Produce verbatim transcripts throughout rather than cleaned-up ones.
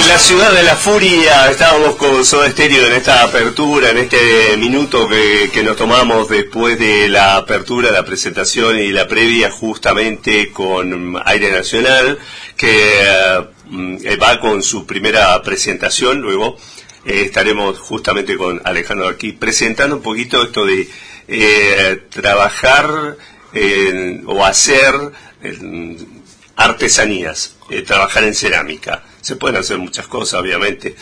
la ciudad de la furia. Estábamos con Soda Stereo en esta apertura, en este minuto que, que nos tomamos después de la apertura, la presentación y la previa, justamente con Aire Nacional, que eh, va con su primera presentación. Luego eh, estaremos justamente con Alejandro aquí presentando un poquito esto de eh, trabajar eh, o hacer eh, artesanías, eh, trabajar en cerámica. Se pueden hacer muchas cosas, obviamente,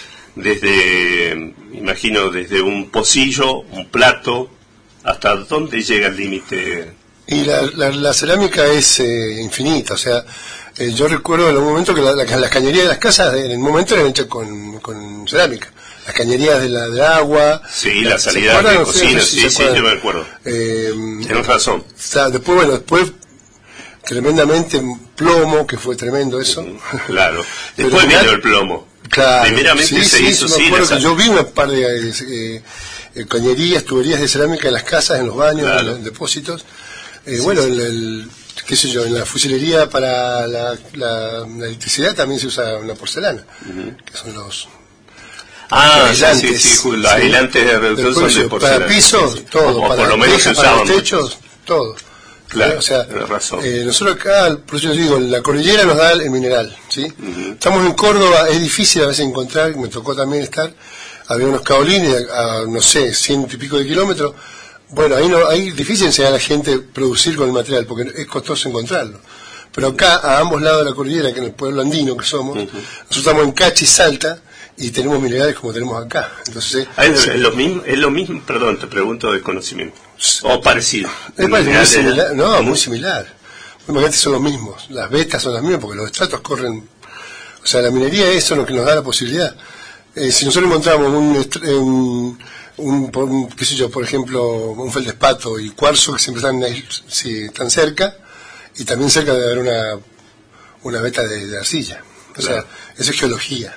desde, imagino, desde un pocillo, un plato, hasta dónde llega el límite. Y la, la, la cerámica es eh, infinita, o sea, eh, yo recuerdo en un momento que la, la, las cañerías de las casas, en el momento eran hechas con, con cerámica. Las cañerías de la, del agua. Sí, la salida de cocina, sí, sí, sí, yo me acuerdo. Eh, Tienes razón. O sea, después, bueno, después... tremendamente plomo, que fue tremendo eso. Claro. Después vino el plomo. Claro. Primeramente sí, se sí, hizo sí, sí. Que yo vi una par de eh, eh, cañerías, tuberías de cerámica en las casas, en los baños, claro. En los depósitos. Eh, sí, bueno, sí. El, el, qué sé yo, en la fusilería para la, la, la electricidad también se usa una porcelana, uh-huh. Que son los... Ah, aislantes, sí, sí, los aislantes de reducción son de porcelana. Para pisos, sí, sí. Todo. O, para por lo menos se usaban para los techos, todo. Claro, o sea, razón. Eh, nosotros acá, por eso digo, la cordillera nos da el mineral, ¿sí? Uh-huh. Estamos en Córdoba, es difícil a veces encontrar, me tocó también estar, había unos caolines a, a no sé, ciento y pico de kilómetros. Bueno, ahí no, ahí es difícil enseñar a la gente producir con el material, porque es costoso encontrarlo. Pero acá, a ambos lados de la cordillera, que en el pueblo andino que somos, uh-huh. Nosotros estamos en Cachi, Salta, y tenemos minerales como tenemos acá. Entonces, ah, es, es, lo mismo, es lo mismo, perdón, te pregunto de conocimiento. O parecido. Es parecido, muy similar, no, muy similar. Imagínate, son los mismos. Las vetas son las mismas porque los estratos corren. O sea, la minería es eso lo que nos da la posibilidad. Eh, si nosotros encontramos un, un, un, un, qué sé yo, por ejemplo, un feldespato y cuarzo que siempre están, sí, están cerca, y también cerca de haber una, una veta de, de arcilla. O sea, claro. Eso es geología.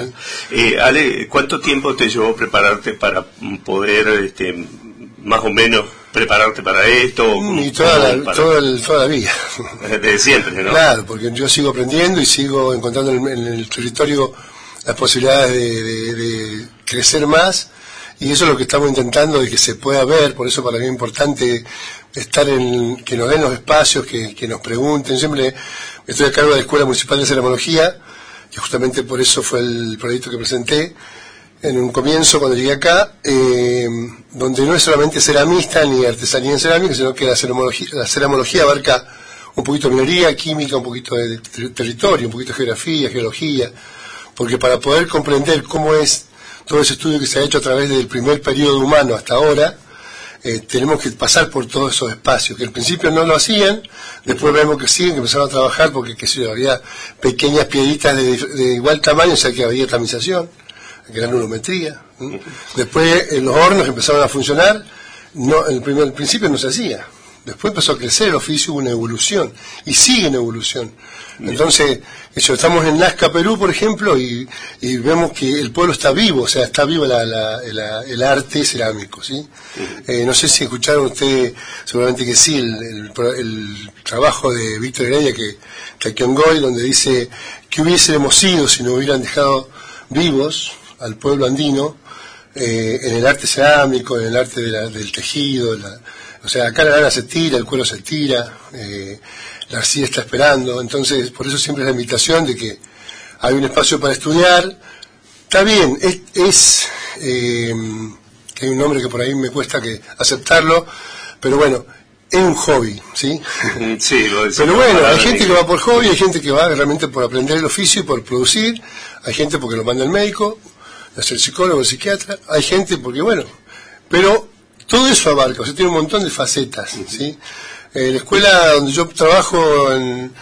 Eh, Ale, ¿cuánto tiempo te llevó prepararte para poder, este, más o menos, prepararte para esto? Y toda la, para... toda, el, toda la vida. Desde siempre, ¿no? Claro, porque yo sigo aprendiendo y sigo encontrando en el, en el territorio las posibilidades de, de, de crecer más, y eso es lo que estamos intentando de que se pueda ver. Por eso para mí es importante estar en, que nos den los espacios, que, que nos pregunten. Siempre estoy a cargo de la Escuela Municipal de Ceramología, que justamente por eso fue el proyecto que presenté en un comienzo cuando llegué acá, eh, donde no es solamente ceramista ni artesanía en cerámica, sino que la ceramología, la ceramología abarca un poquito de minería, química, un poquito de ter- territorio, un poquito de geografía, geología, porque para poder comprender cómo es todo ese estudio que se ha hecho a través del primer periodo humano hasta ahora, Eh, tenemos que pasar por todos esos espacios, que al principio no lo hacían, después vemos que siguen, que empezaron a trabajar porque qué sé yo, había pequeñas piedritas de, de igual tamaño, o sea que había tamización, que era nulometría. ¿Mm? Después en los hornos empezaron a funcionar, no, en el primer al principio no se hacía, después empezó a crecer el oficio, hubo una evolución, y sigue en evolución. Entonces, eso, estamos en Nazca, Perú, por ejemplo, y, y vemos que el pueblo está vivo, o sea, está vivo la, la, la, el arte cerámico, ¿sí? Eh, no sé si escucharon ustedes, seguramente que sí, el, el, el trabajo de Víctor Heredia, que, que aquí en Goy, donde dice que hubiésemos sido si nos hubieran dejado vivos al pueblo andino, eh, en el arte cerámico, en el arte de la, del tejido, la, o sea, acá la lana se tira, el cuero se tira, eh, la arcilla está esperando. Entonces, por eso siempre es la invitación de que hay un espacio para estudiar. Está bien, es, es eh, que hay un nombre que por ahí me cuesta que aceptarlo, pero bueno, es un hobby, ¿sí? Sí, lo pero bueno, hay gente que va por hobby, hay gente que va realmente por aprender el oficio y por producir, hay gente porque lo manda el médico, es el psicólogo, el psiquiatra, hay gente porque, bueno, pero todo eso abarca, o sea, tiene un montón de facetas, ¿sí? Eh, la escuela donde yo trabajo en,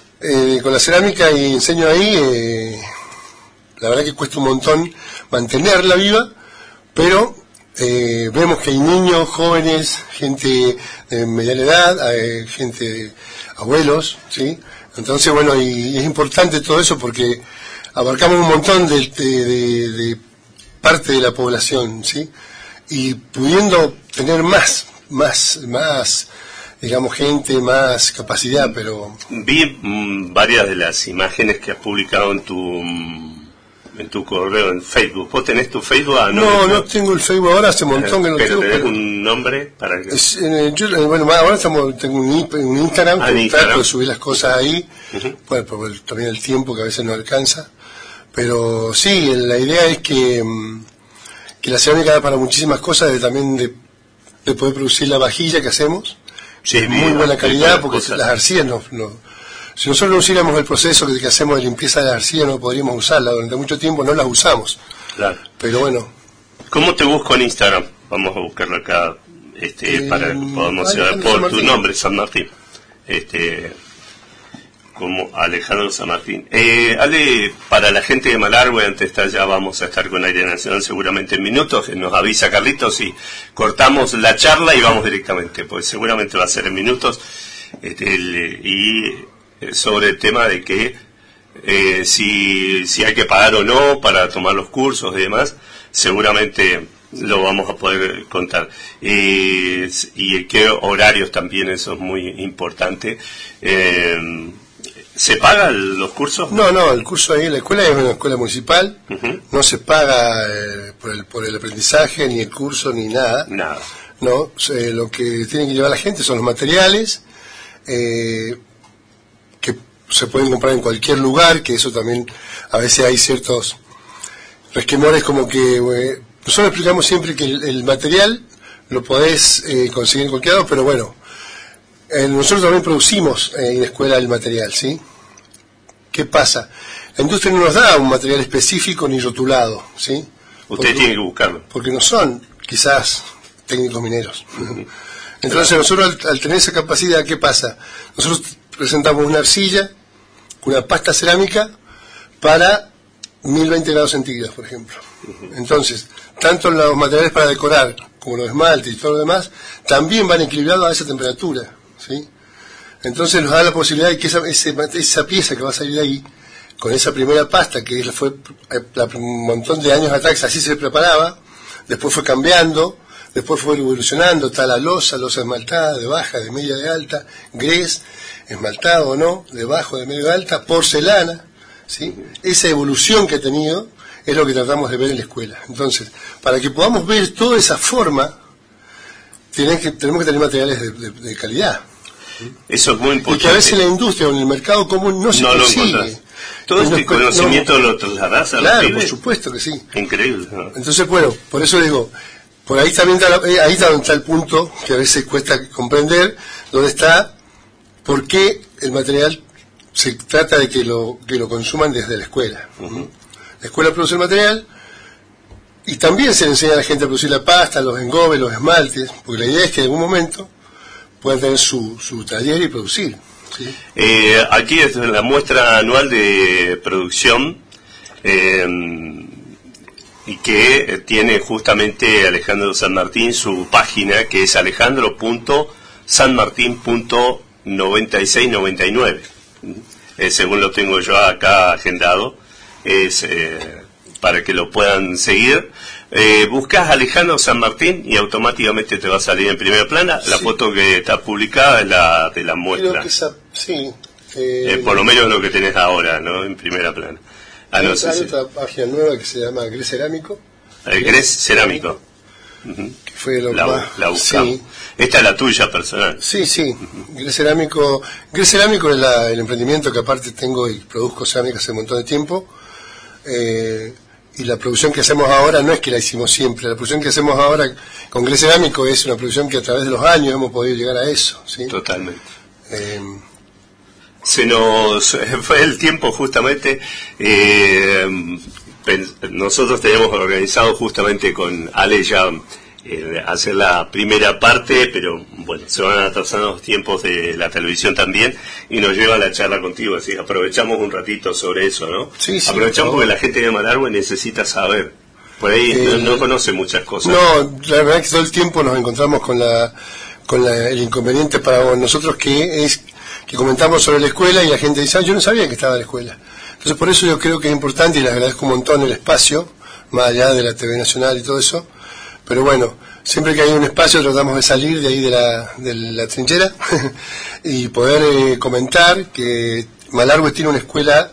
eh, con la cerámica y enseño ahí, eh, la verdad que cuesta un montón mantenerla viva, pero eh, vemos que hay niños, jóvenes, gente de mediana edad, eh, gente, abuelos, ¿sí? Entonces, bueno, y, y es importante todo eso porque abarcamos un montón de, de, de, de parte de la población, ¿sí? Y pudiendo tener más, más, más, digamos, gente, más capacidad, pero... Vi mmm, varias de las imágenes que has publicado en tu, en tu correo, en Facebook. ¿Vos tenés tu Facebook? Ah, no, no, no tengo el Facebook ahora, hace un montón que no pero tengo. ¿Tenés pero un nombre para que...? Es, eh, yo, eh, bueno, ahora estamos, tengo un, un Instagram, ah, que Instagram. trato de subir las cosas ahí, uh-huh. bueno, por el, también el tiempo que a veces no alcanza. Pero sí, la idea es que, que la cerámica da para muchísimas cosas, de, también de, de poder producir la vajilla que hacemos, sí, de bien, muy buena calidad, porque cosas. las arcillas no, no... Si nosotros no hiciéramos el proceso que, que hacemos de limpieza de la arcilla, no podríamos usarla. Durante mucho tiempo no las usamos. Claro. Pero bueno. ¿Cómo te busco en Instagram? Vamos a buscarlo acá, este, eh, para que podamos llegar por tu nombre, San Martín. Este... como Alejandro San Martín. Eh, Ale, para la gente de Malargüe, antes de estar ya vamos a estar con Aire Nacional seguramente en minutos, que nos avisa Carlitos y cortamos la charla y vamos directamente, pues seguramente va a ser en minutos, este, el, y sobre el tema de que eh, si, si hay que pagar o no para tomar los cursos y demás, seguramente lo vamos a poder contar. Y, y qué horarios también, eso es muy importante. Eh, ¿Se pagan los cursos? No, no, el curso ahí en la escuela es una escuela municipal, uh-huh. no se paga eh, por, el, por el aprendizaje, ni el curso, ni nada. Nada. No, eh, lo que tiene que llevar la gente son los materiales, eh, que se pueden comprar en cualquier lugar, que eso también, a veces hay ciertos resquemores como que, eh, nosotros explicamos siempre que el, el material lo podés eh, conseguir en cualquier lado, pero bueno, Eh, nosotros también producimos eh, en la escuela el material, ¿sí? ¿Qué pasa? La industria no nos da un material específico ni rotulado, ¿sí? Usted tiene que buscarlo. Porque no son, quizás, técnicos mineros. Entonces nosotros al, al tener esa capacidad, ¿qué pasa? Nosotros presentamos una arcilla, una pasta cerámica para mil veinte grados centígrados, por ejemplo. Entonces, tanto los materiales para decorar como los esmaltes y todo lo demás, también van equilibrados a esa temperatura, ¿sí? Entonces nos da la posibilidad de que esa, ese, esa pieza que va a salir de ahí, con esa primera pasta, que fue un montón de años atrás, así se preparaba, después fue cambiando, después fue evolucionando, está la losa, losa esmaltada, de baja, de media, de alta, grés, esmaltado o no, de bajo, de medio, de alta, porcelana, ¿sí? Esa evolución que ha tenido es lo que tratamos de ver en la escuela. Entonces, para que podamos ver toda esa forma, tenemos que, tenemos que tener materiales de, de, de calidad. Eso es muy importante. Y que a veces en la industria o en el mercado común no se no consigue. Lo Todo este después, conocimiento no, lo trasladás a claro, los pibes. por supuesto que sí. Increíble, ¿no? Entonces, bueno, por eso digo, por ahí también está, la, ahí está, está el punto que a veces cuesta comprender, donde está por qué el material se trata de que lo, que lo consuman desde la escuela. Uh-huh. La escuela produce el material y también se le enseña a la gente a producir la pasta, los engobes, los esmaltes, porque la idea es que en algún momento puedan tener su, su taller y producir. ¿Sí? Eh, aquí es la muestra anual de producción eh, y que tiene justamente Alejandro San Martín su página, que es alejandro punto san martín punto noventa y seis noventa y nueve, eh, según lo tengo yo acá agendado, es eh, para que lo puedan seguir. Eh, buscas Alejandro San Martín y automáticamente te va a salir en primera plana. La sí. foto que está publicada es la de la muestra. Creo que esa, sí. Eh, eh, por lo menos lo que tenés ahora, ¿no? En primera plana. Ah, no, sé hay si... otra página nueva que se llama Grés Cerámico. El Grés Cerámico. Uh-huh. Que fue lo la, más... la buscamos. Sí. Esta es la tuya personal. Sí, sí. Uh-huh. Grés Cerámico. Grés Cerámico es la, el emprendimiento que aparte tengo y produzco cerámica hace un montón de tiempo. Eh, y la producción que hacemos ahora no es que la hicimos siempre, la producción que hacemos ahora con Grés Cerámico es una producción que a través de los años hemos podido llegar a eso, ¿sí? Totalmente. Eh, Se nos fue el tiempo justamente, eh, nosotros tenemos organizado justamente con Ale ya eh, hacer la primera parte, pero bueno, se van atrasando los tiempos de la televisión también y nos lleva la charla contigo, así aprovechamos un ratito sobre eso, ¿no? Sí, sí, aprovechamos porque la gente de Malargüe necesita saber, por ahí eh, no, no conoce muchas cosas. No, la verdad es que todo el tiempo nos encontramos con la con la, el inconveniente para nosotros que es que comentamos sobre la escuela y la gente dice, ah, yo no sabía que estaba en la escuela. Entonces por eso yo creo que es importante y les agradezco un montón el espacio, más allá de la T V Nacional y todo eso. Pero bueno, siempre que hay un espacio tratamos de salir de ahí de la, de la trinchera y poder eh, comentar que Malargüe tiene una escuela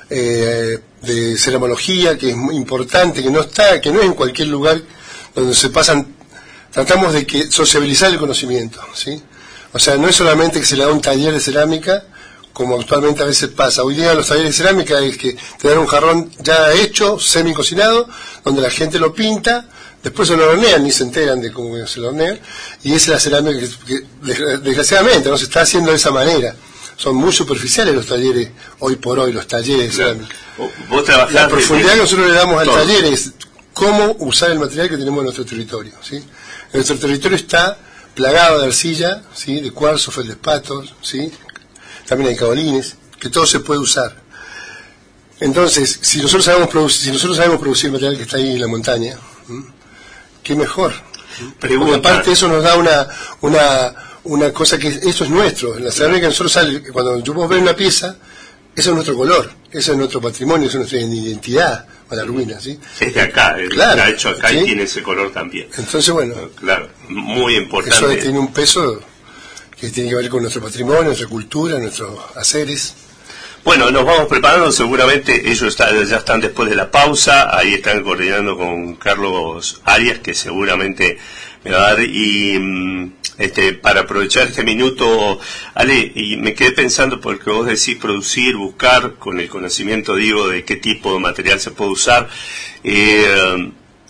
eh, de ceramología, que es muy importante, que no está, que no es en cualquier lugar donde se pasan, tratamos de que sociabilizar el conocimiento, ¿sí? O sea, no es solamente que se le da un taller de cerámica, como actualmente a veces pasa. Hoy día los talleres de cerámica es que te dan un jarrón ya hecho, semi cocinado, donde la gente lo pinta, después se lo hornean, ni se enteran de cómo se lo hornean, y esa es la cerámica que, que desgraciadamente no se está haciendo de esa manera. Son muy superficiales los talleres, hoy por hoy, los talleres de cerámica. Vos trabajás la profundidad que nosotros le damos al todo. taller es cómo usar el material que tenemos en nuestro territorio, ¿sí? Nuestro territorio está plagado de arcilla, ¿sí? De cuarzo, feldespatos, ¿sí? También hay cabalines, que todo se puede usar. Entonces, si nosotros sabemos producir, si nosotros sabemos producir el material que está ahí en la montaña, ¿sí? Qué mejor. Pregunta. Porque aparte eso nos da una una una cosa que eso es nuestro. En la cerámica que nosotros sale, cuando vos ves una pieza, eso es nuestro color, eso es nuestro patrimonio, eso es nuestra identidad, Malarruina, ¿sí? Es de acá, claro, está hecho acá, ¿sí? Y tiene ese color también. Entonces, bueno, claro, muy importante. Eso tiene un peso que tiene que ver con nuestro patrimonio, nuestra cultura, nuestros haceres. Bueno, nos vamos preparando, seguramente ellos está, ya están después de la pausa, ahí están coordinando con Carlos Arias, que seguramente me va a dar, y este para aprovechar este minuto, Ale, y me quedé pensando, porque vos decís producir, buscar, con el conocimiento, digo, de qué tipo de material se puede usar, eh,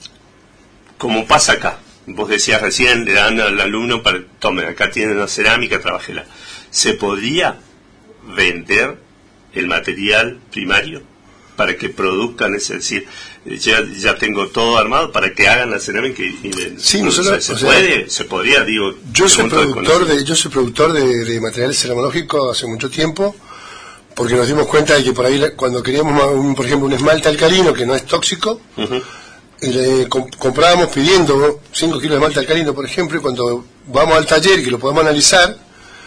como pasa acá. Vos decías recién, le dan al alumno, para, tome, acá tienen una cerámica, trabajela. ¿Se podría vender el material primario para que produzcan, es decir, ya, ya tengo todo armado para que hagan la cerámica y, y sí, nosotros, se, o se puede, sea, se podría, digo, yo soy productor de, yo soy productor de, de material ceramológico hace mucho tiempo, porque nos dimos cuenta de que por ahí cuando queríamos un, por ejemplo un esmalte alcalino que no es tóxico, uh-huh. y le comp- comprábamos pidiendo cinco kilos de esmalte alcalino, por ejemplo, y cuando vamos al taller y que lo podamos analizar,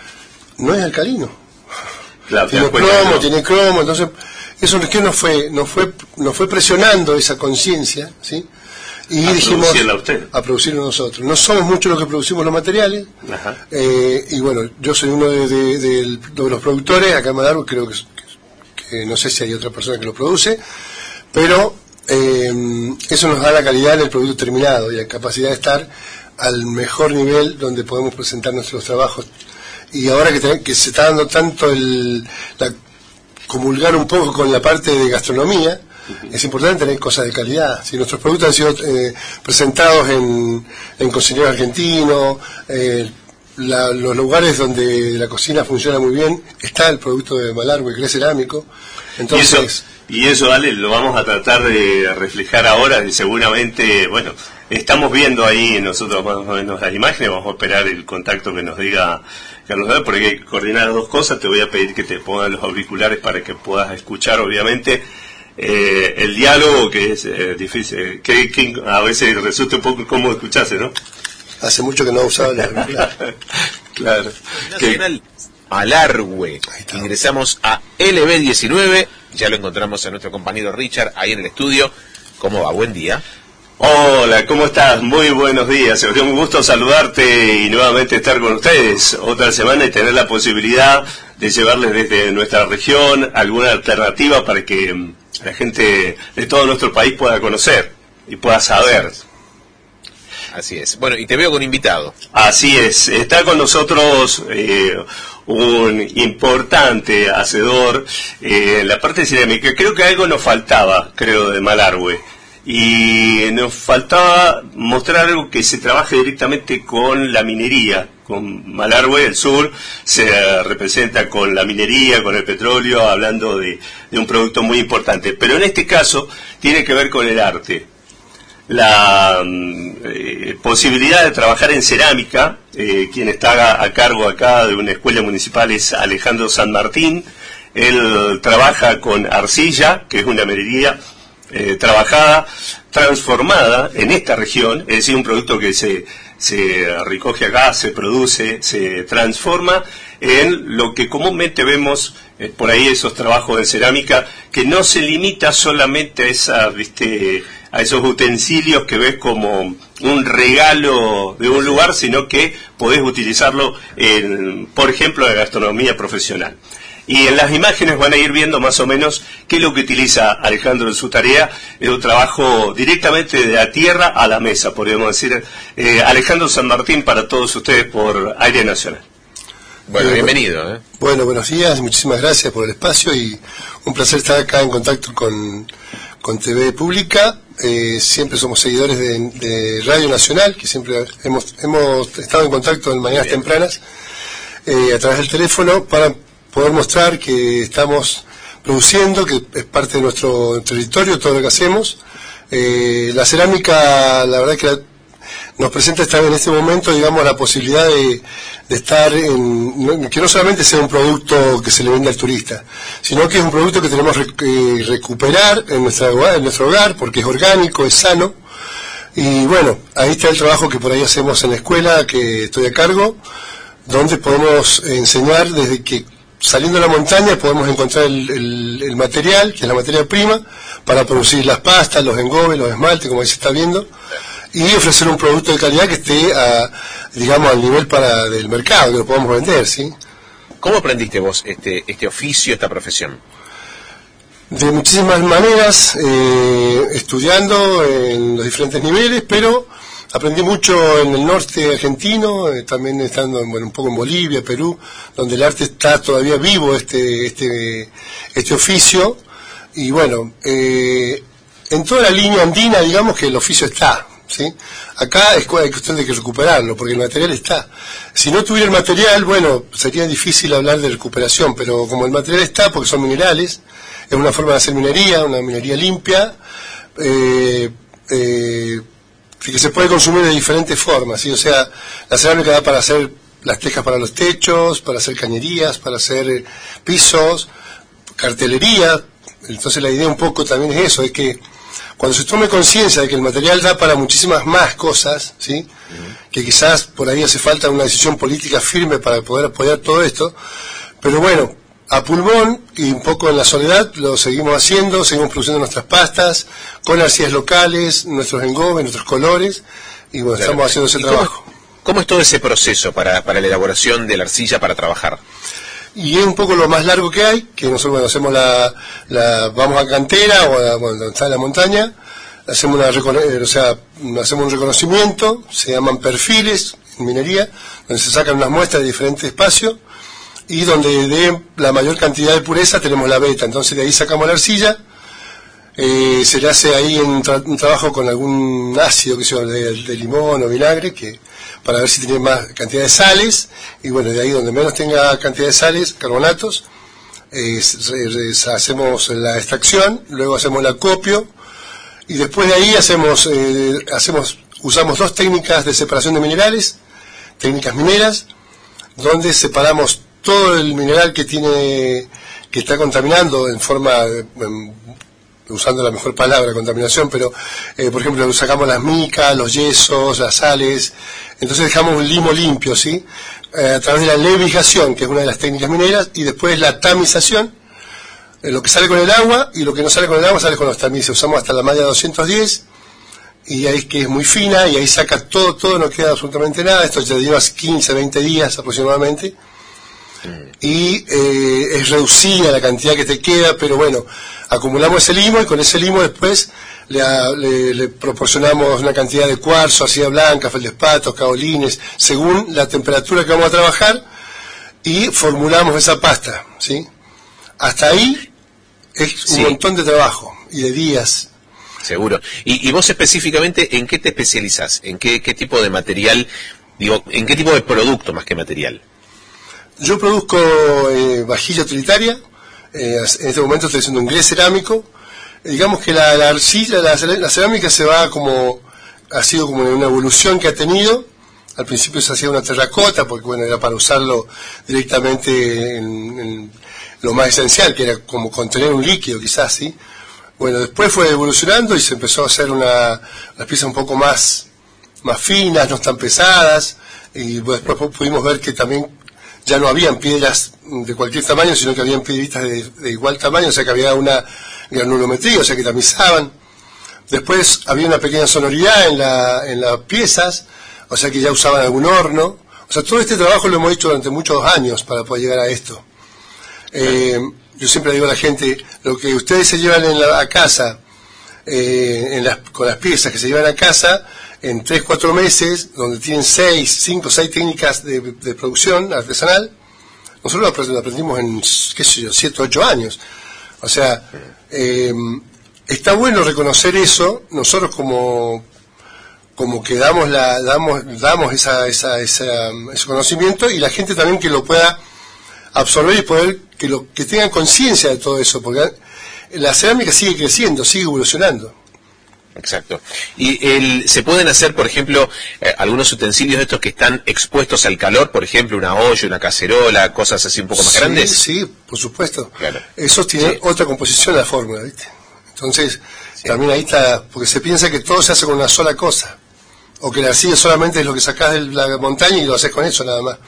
no es alcalino. Claro, tiene cromo, no. tiene cromo, entonces eso es que nos fue, nos fue, nos fue presionando esa conciencia, ¿sí? Y a dijimos usted. a producirlo nosotros. No somos muchos los que producimos los materiales, eh, y bueno, yo soy uno de, de, de, de los productores acá en Malargüe, creo que, que, que no sé si hay otra persona que lo produce, pero eh, eso nos da la calidad del producto terminado y la capacidad de estar al mejor nivel donde podemos presentar nuestros trabajos. Y ahora que, te, que se está dando tanto el la, comulgar un poco con la parte de gastronomía, uh-huh. es importante tener cosas de calidad. Si nuestros productos han sido eh, presentados en, en cocineros argentinos, eh, la, los lugares donde la cocina funciona muy bien, está el producto de Malargüe, que es cerámico. Entonces, y eso, y eso, Ale, lo vamos a tratar de reflejar ahora, y seguramente, bueno, estamos viendo ahí nosotros más o menos las imágenes, vamos a esperar el contacto que nos diga Carlos, porque hay que coordinar dos cosas. Te voy a pedir que te pongan los auriculares para que puedas escuchar, obviamente, eh, el diálogo, que es eh, difícil, que, que a veces resulta un poco incómodo escucharse, ¿no? Hace mucho que no usaba el auricular. Claro. Nacional Malargüe. Ingresamos a L B diecinueve, ya lo encontramos a nuestro compañero Richard ahí en el estudio. ¿Cómo va? Buen día. Hola, ¿cómo estás? Muy buenos días. Es un gusto saludarte y nuevamente estar con ustedes otra semana y tener la posibilidad de llevarles desde nuestra región alguna alternativa para que la gente de todo nuestro país pueda conocer y pueda saber. Así es. Bueno, y te veo con invitado. Así es. Está con nosotros eh, un importante hacedor eh, en la parte de cerámica. Creo que algo nos faltaba, creo, de Malargüe. Y nos faltaba mostrar algo que se trabaje directamente con la minería. Con Malargüe, el sur, se representa con la minería, con el petróleo, hablando de, de un producto muy importante. Pero en este caso tiene que ver con el arte. La eh, posibilidad de trabajar en cerámica, eh, quien está a cargo acá de una escuela municipal es Alejandro San Martín. Él trabaja con arcilla, que es una minería Eh, trabajada, transformada en esta región, es decir, un producto que se, se recoge acá, se produce, se transforma en lo que comúnmente vemos eh, por ahí, esos trabajos de cerámica, que no se limita solamente a, esa, ¿viste? a esos utensilios que ves como un regalo de un lugar, sino que podés utilizarlo, en, por ejemplo, en la gastronomía profesional. Y en las imágenes van a ir viendo más o menos qué es lo que utiliza Alejandro en su tarea. Es un trabajo directamente de la tierra a la mesa, podríamos decir. Eh, Alejandro San Martín para todos ustedes por Aire Nacional. Bueno, bienvenido. ¿eh? Bueno, buenos días, muchísimas gracias por el espacio y un placer estar acá en contacto con, con T V Pública. Eh, siempre somos seguidores de, de Radio Nacional, que siempre hemos, hemos estado en contacto en mañanas Bien. tempranas eh, a través del teléfono para poder mostrar que estamos produciendo, que es parte de nuestro territorio, todo lo que hacemos. Eh, la cerámica, la verdad que la, nos presenta estar en este momento, digamos, la posibilidad de, de estar en, que no solamente sea un producto que se le vende al turista, sino que es un producto que tenemos que recuperar en, nuestra, en nuestro hogar, porque es orgánico, es sano. Y bueno, ahí está el trabajo que por ahí hacemos en la escuela, que estoy a cargo, donde podemos enseñar desde que saliendo de la montaña podemos encontrar el, el, el material, que es la materia prima, para producir las pastas, los engobes, los esmaltes, como ahí se está viendo, y ofrecer un producto de calidad que esté, a, digamos, al nivel para del mercado, que lo podamos vender, ¿sí? ¿Cómo aprendiste vos este, este oficio, esta profesión? De muchísimas maneras, eh, estudiando en los diferentes niveles, pero aprendí mucho en el norte argentino, eh, también estando en, bueno, un poco en Bolivia, Perú, donde el arte está todavía vivo, este este este oficio, y bueno, eh, en toda la línea andina, digamos que el oficio está, ¿sí? Acá es cuestión de que recuperarlo, porque el material está. Si no tuviera el material, bueno, sería difícil hablar de recuperación, pero como el material está, porque son minerales, es una forma de hacer minería, una minería limpia, eh, eh, que se puede consumir de diferentes formas, ¿sí? O sea, la cerámica da para hacer las tejas para los techos, para hacer cañerías, para hacer eh, pisos, cartelería. Entonces la idea un poco también es eso, es que cuando se tome conciencia de que el material da para muchísimas más cosas, ¿sí? Uh-huh. Que quizás por ahí hace falta una decisión política firme para poder apoyar todo esto, pero bueno, a pulmón y un poco en la soledad lo seguimos haciendo, seguimos produciendo nuestras pastas con arcillas locales, nuestros engobes, nuestros colores, y bueno, claro. Estamos haciendo ese trabajo. Cómo, ¿Cómo es todo ese proceso para, para la elaboración de la arcilla para trabajar? Y es un poco lo más largo que hay, que nosotros bueno, hacemos la, la, vamos a cantera o a, bueno, donde está la montaña, hacemos una, o sea, hacemos un reconocimiento, se llaman perfiles en minería, donde se sacan unas muestras de diferentes espacios, y donde de la mayor cantidad de pureza tenemos la beta, entonces de ahí sacamos la arcilla, eh, se le hace ahí un, tra un trabajo con algún ácido que sea de, de limón o vinagre, que para ver si tiene más cantidad de sales, y bueno, de ahí donde menos tenga cantidad de sales, carbonatos, eh, hacemos la extracción, luego hacemos el acopio, y después de ahí hacemos, eh, hacemos usamos dos técnicas de separación de minerales, técnicas mineras, donde separamos todo el mineral que tiene que está contaminando en forma de, usando la mejor palabra, contaminación, pero eh, por ejemplo sacamos las micas, los yesos, las sales, entonces dejamos un limo limpio, ¿sí? Eh, a través de la levigación, que es una de las técnicas mineras, y después la tamización, eh, lo que sale con el agua y lo que no sale con el agua sale con los tamices. Usamos hasta la malla doscientos diez, y ahí que es muy fina, y ahí saca todo, todo, no queda absolutamente nada. Esto ya lleva quince, veinte días aproximadamente, y eh, es reducida la cantidad que te queda, pero bueno, acumulamos ese limo y con ese limo después le, le, le proporcionamos una cantidad de cuarzo, arcilla blanca, feldespatos, caolines, según la temperatura que vamos a trabajar, y formulamos esa pasta, ¿sí? Hasta ahí es un sí. montón de trabajo y de días. Seguro. Y, y vos específicamente, ¿en qué te especializás? ¿En qué, qué tipo de material, digo, en qué tipo de producto más que material? Yo produzco eh, vajilla utilitaria, eh, en este momento estoy haciendo un grés cerámico. Eh, digamos que la, la arcilla, la, la cerámica se va como, ha sido como una evolución que ha tenido. Al principio se hacía una terracota, porque bueno, era para usarlo directamente en, en lo más esencial, que era como contener un líquido quizás, ¿sí? Bueno, después fue evolucionando y se empezó a hacer una, unas piezas un poco más, más finas, no tan pesadas, y después pudimos ver que también ya no habían piedras de cualquier tamaño, sino que habían piedritas de, de igual tamaño, o sea que había una granulometría, o sea que tamizaban. Después había una pequeña sonoridad en, la, en las piezas, o sea que ya usaban algún horno. O sea, todo este trabajo lo hemos hecho durante muchos años para poder llegar a esto. Eh, yo siempre digo a la gente, lo que ustedes se llevan en la, a casa, eh, en las, con las piezas que se llevan a casa, en tres, cuatro meses, donde tienen seis, cinco, seis técnicas de, de producción artesanal, nosotros lo aprendimos en, qué sé yo, siete, ocho años. O sea, eh, está bueno reconocer eso, nosotros como como que damos la damos damos esa, esa, esa ese conocimiento, y la gente también que lo pueda absorber y poder que lo que tengan conciencia de todo eso, porque la cerámica sigue creciendo, sigue evolucionando. Exacto. Y el, se pueden hacer, por ejemplo, eh, algunos utensilios de estos que están expuestos al calor, por ejemplo, una olla, una cacerola, cosas así un poco más sí, grandes. Sí, por supuesto. Claro. Eso tiene sí. otra composición de la fórmula, ¿viste? Entonces, sí. también ahí está, porque se piensa que todo se hace con una sola cosa, o que la arcilla solamente es lo que sacás de la montaña y lo haces con eso nada más.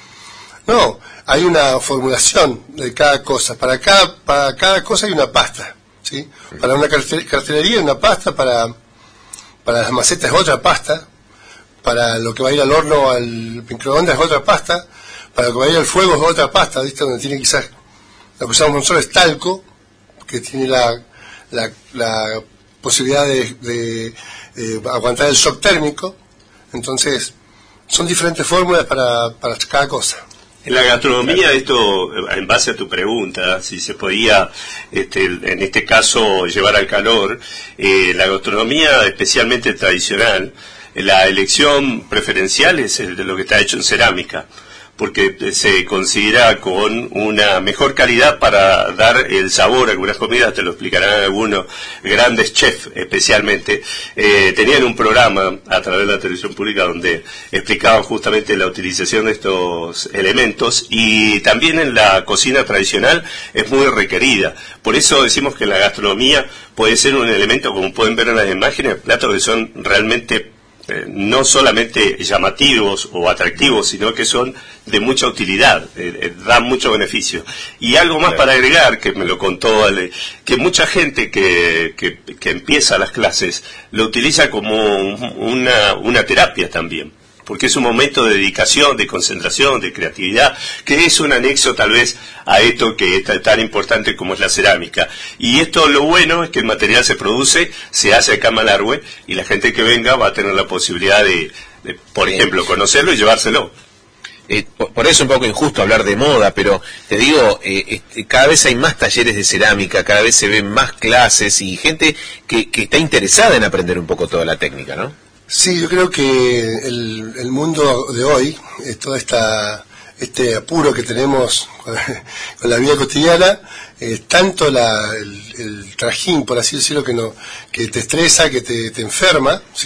No, hay una formulación de cada cosa. Para cada, para cada cosa hay una pasta, ¿sí? Para una cartelería hay una pasta, para para las macetas es otra pasta, para lo que va a ir al horno, al microondas es otra pasta, para lo que va a ir al fuego es otra pasta, ¿viste? Donde tiene quizás, lo que usamos nosotros es talco, que tiene la, la, la posibilidad de, de, de aguantar el shock térmico. Entonces, son diferentes fórmulas para, para cada cosa. En la gastronomía, esto, en base a tu pregunta, si se podía, este, en este caso, llevar al calor, eh, la gastronomía especialmente tradicional, la elección preferencial es el de lo que está hecho en cerámica, porque se considera con una mejor calidad para dar el sabor a algunas comidas, te lo explicarán algunos grandes chefs especialmente. Eh, tenían un programa a través de la televisión pública donde explicaban justamente la utilización de estos elementos, y también en la cocina tradicional es muy requerida. Por eso decimos que la gastronomía puede ser un elemento, como pueden ver en las imágenes, platos que son realmente Eh, no solamente llamativos o atractivos, sino que son de mucha utilidad, eh, eh, dan mucho beneficio. Y algo más para agregar, que me lo contó Ale, que mucha gente que, que, que empieza las clases lo utiliza como una, una terapia también, porque es un momento de dedicación, de concentración, de creatividad, que es un anexo tal vez a esto que es tan importante como es la cerámica. Y esto, lo bueno es que el material se produce, se hace acá en Malargüe, y la gente que venga va a tener la posibilidad de, de por ejemplo, conocerlo y llevárselo. Eh, por, por eso es un poco injusto hablar de moda, pero te digo, eh, este, cada vez hay más talleres de cerámica, cada vez se ven más clases y gente que, que está interesada en aprender un poco toda la técnica, ¿no? Sí, yo creo que el, el mundo de hoy, eh, toda esta este apuro que tenemos con, con la vida cotidiana, eh, tanto la, el, el trajín, por así decirlo, que no que te estresa, que te, te enferma, ¿sí?